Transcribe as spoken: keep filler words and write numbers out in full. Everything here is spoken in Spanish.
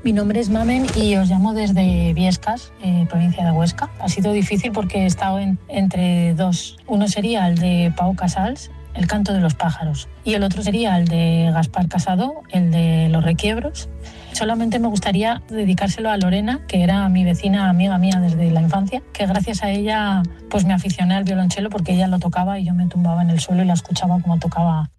Mi nombre es Mamen y os llamo desde Viescas, eh, provincia de Huesca. Ha sido difícil porque he estado en, entre dos. Uno sería el de Pau Casals, El canto de los pájaros, y el otro sería el de Gaspar Casado, el de Los requiebros. Solamente me gustaría dedicárselo a Lorena, que era mi vecina, amiga mía desde la infancia, que gracias a ella pues me aficioné al violonchelo porque ella lo tocaba y yo me tumbaba en el suelo y la escuchaba como tocaba